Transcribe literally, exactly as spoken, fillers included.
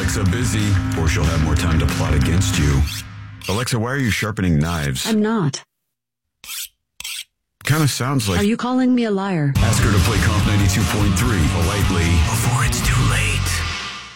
Alexa busy, or she'll have more time to plot against you. Alexa, why are you sharpening knives? I'm not. Kind of sounds like... Are you calling me a liar? Ask her to play Comp ninety-two point three politely before it's too late.